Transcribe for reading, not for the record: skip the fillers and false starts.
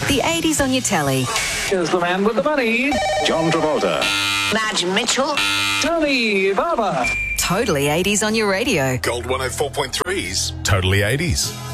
The 80s on your telly. Here's the man with the money, John Travolta. Madge Mitchell. Tony Barber. Totally 80s on your radio. Gold 104.3's Totally 80s.